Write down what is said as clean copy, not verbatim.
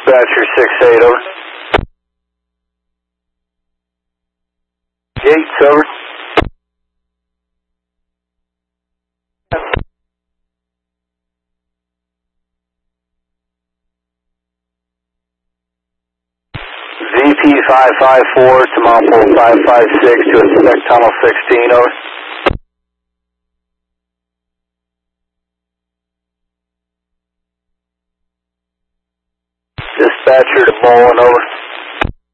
Dispatcher 6-8, over. Gates, over. VP 554 to Monpole 556 to inspect tunnel 16, over. Dispatcher to Mullen, over.